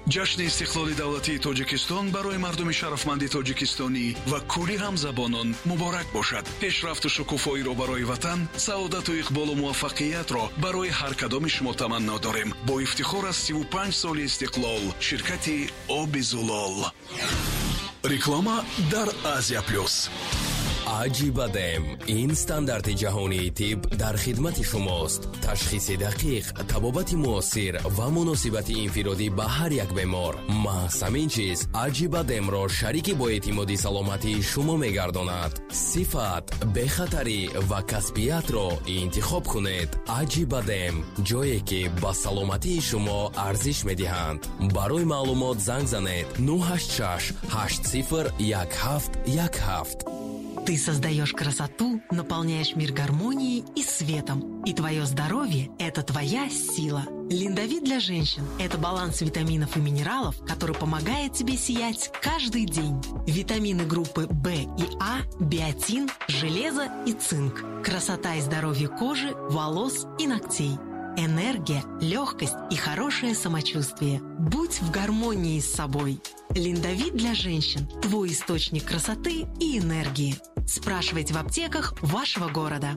ҷашни истиқлоли давлатии тоҷикистон барои мардуми шарафманди тоҷикистонӣ ва кулли ҳамзабонон муборак бошад. пешрафту шукуфоиро барои ватан, саодату иқболу муваффақиятро барои ҳар кадоми шумо таманно дорем. бо ифтихор аз 35 соли истиқлол, ширкати оби зулол. реклама дар Азия плюс. Аҷибадем. Ин стандарти ҷаҳонии тиб дар хидмати шумост. Ташхиси дақиқ, табобати муосир ва муносибати инфиродӣ ба ҳар як бемор. маҳз ҳамин чиз Аҷибадемро шарики боэътимоди саломатии шумо мегардонад. сифат, бехатарӣ ва касбиятро интихоб кунед. Аҷибадем, ҷое ки ба саломатии шумо арзиш медиҳанд. барои маълумот занг занед 086 80 1717. Ты создаешь красоту, наполняешь мир гармонией и светом. И твое здоровье – это твоя сила. Линдовит для женщин – это баланс витаминов и минералов, который помогает тебе сиять каждый день. Витамины группы В и А, биотин, железо и цинк. Красота и здоровье кожи, волос и ногтей. Энергия, легкость и хорошее самочувствие. Будь в гармонии с собой. Линдовит для женщин – твой источник красоты и энергии. Спрашивайте в аптеках вашего города.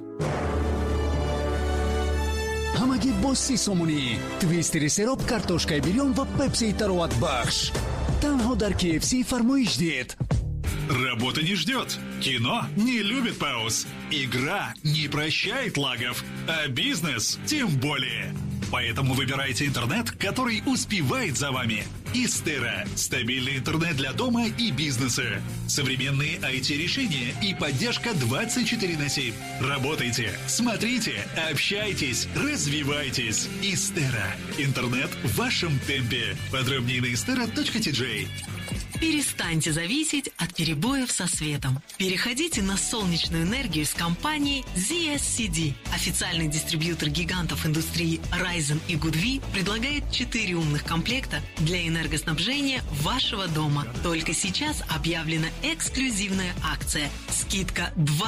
ҳамагӣ бо 30 сомонӣ. твистери сироп, картошкаи бирён ва пепси тароват бахш. Танҳо дар KFC фармоиш дед. Работа не ждет, кино не любит пауз, игра не прощает лагов, а бизнес тем более. Поэтому выбирайте интернет, который успевает за вами. Истера – стабильный интернет для дома и бизнеса. Современные IT-решения и поддержка 24/7. Работайте, смотрите, общайтесь, развивайтесь. Истера – интернет в вашем темпе. Подробнее на istera.tj. Перестаньте зависеть от перебоев со светом. Переходите на солнечную энергию с компанией ZSCD. Официальный дистрибьютор гигантов индустрии Ryzen и Goodvi предлагает 4 умных комплекта для энергоснабжения вашего дома. Только сейчас объявлена эксклюзивная акция. Скидка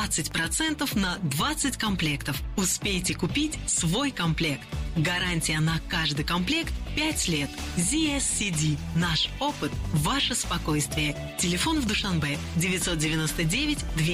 20% на 20 комплектов. Успейте купить свой комплект. Гарантия на каждый комплект 5 лет. ZSCD. Наш опыт, ваше спокойствие. Телефон в Душанбе 999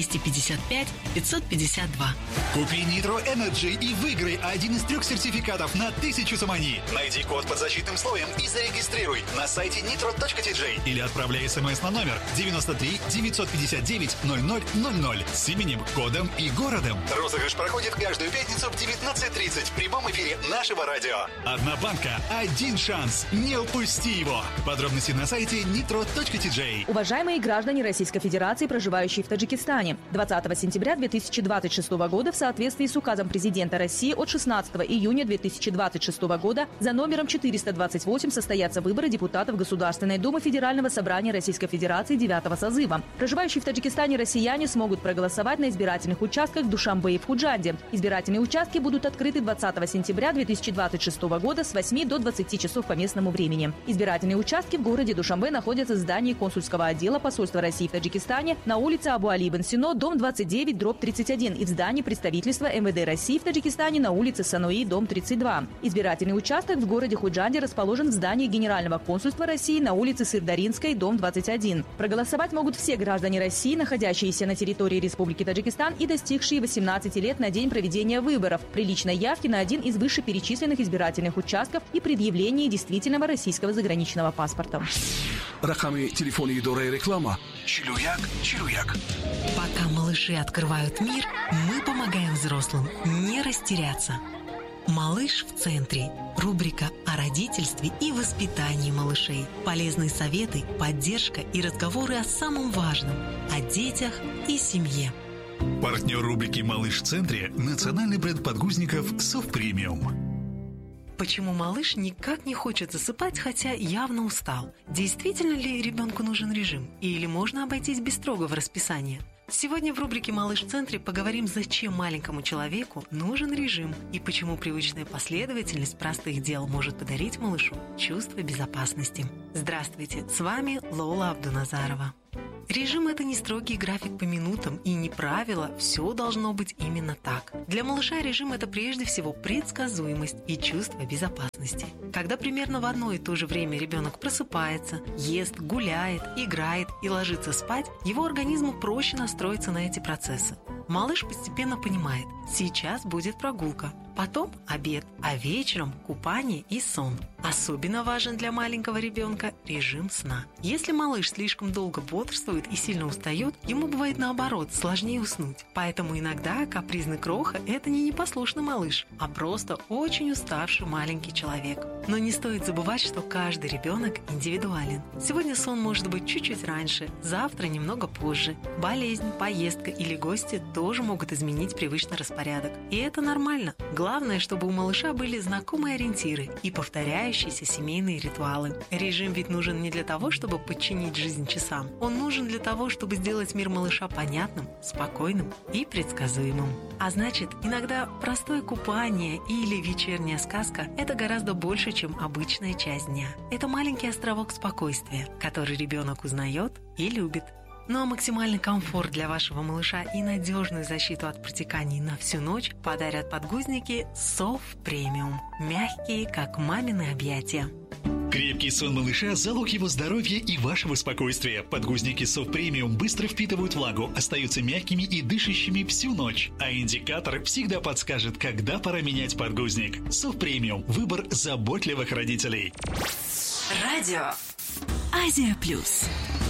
255 552. Купи Nitro Energy и выиграй один из 3 сертификатов на 1000 самани. Найди код под защитным слоем и зарегистрируй на сайте nitro.tj или отправляй смс на номер 93 959 0000 с именем, кодом и городом. Розыгрыш проходит каждую пятницу в 19:30 в прямом эфире нашего радио. Одна банка, один шанс. Не упусти его. Подробности на сайте nitro.tj. Уважаемые граждане Российской Федерации, проживающие в Таджикистане, 20 сентября 2026 года в соответствии с указом президента России от 16 июня 2026 года за номером 428 состоятся выборы депутатов Государственной Думы Федерального собрания Российской Федерации 9 созыва. Проживающие в Таджикистане россияне смогут проголосовать на избирательных участках в Душанбе и в Худжанде. Избирательные участки будут открыты 20 сентября 2026 года с 8 до 20 часов по местному времени. Избирательные участки в городе Душанбе находятся в здании консульского отдела посольства России в Таджикистане на улице Абу-Али ибн Сино, дом 29/31 и в здании представительства МВД России в Таджикистане на улице Сануи, дом 32. Избирательный участок в городе Худжанде расположен в здании Генерального консульства России на улице Сырдаринской, дом 21. Проголосовать могут все граждане России, находящиеся на территории Республики Таджикистан и достигшие 18 лет на день проведения выборов, при личной явке на один из вышеперечисленных избирательных участков и предъявлении действительного российского заграничного паспорта. рақами телефони идораи реклама 4141. Пока малыши открывают мир, мы помогаем взрослым не растеряться. «Малыш в центре» – рубрика о родительстве и воспитании малышей. Полезные советы, поддержка и разговоры о самом важном – о детях и семье. Партнер рубрики «Малыш в центре» – национальный бренд подгузников «Софт Премиум». Почему малыш никак не хочет засыпать, хотя явно устал? Действительно ли ребенку нужен режим? Или можно обойтись без строгого расписания? Сегодня в рубрике «Малыш в центре» поговорим, зачем маленькому человеку нужен режим и почему привычная последовательность простых дел может подарить малышу чувство безопасности. Здравствуйте, с вами Лола Абдуназарова. Режим – это не строгий график по минутам и не правило, все должно быть именно так. Для малыша режим – это прежде всего предсказуемость и чувство безопасности. Когда примерно в одно и то же время ребенок просыпается, ест, гуляет, играет и ложится спать, его организму проще настроиться на эти процессы. Малыш постепенно понимает, сейчас будет прогулка, потом обед, а вечером купание и сон. Особенно важен для маленького ребенка режим сна. Если малыш слишком долго бодрствует и сильно устает, ему бывает наоборот, сложнее уснуть. Поэтому иногда капризный кроха – это не непослушный малыш, а просто очень уставший маленький человек. Но не стоит забывать, что каждый ребенок индивидуален. Сегодня сон может быть чуть-чуть раньше, завтра немного позже. Болезнь, поездка или гости тоже могут изменить привычный распорядок. И это нормально. Главное, чтобы у малыша были знакомые ориентиры и повторяющиеся семейные ритуалы. Режим ведь нужен не для того, чтобы подчинить жизнь часам. Он нужен для того, чтобы сделать мир малыша понятным, спокойным и предсказуемым. А значит, иногда простое купание или вечерняя сказка – это гораздо больше, чем обычная часть дня. Это маленький островок спокойствия, который ребенок узнает и любит. Ну а максимальный комфорт для вашего малыша и надежную защиту от протеканий на всю ночь подарят подгузники Сов Премиум. Мягкие, как мамины объятия. Крепкий сон малыша – залог его здоровья и вашего спокойствия. Подгузники Сов Премиум быстро впитывают влагу, остаются мягкими и дышащими всю ночь. А индикатор всегда подскажет, когда пора менять подгузник. Сов Премиум – выбор заботливых родителей. Радио Азия Плюс.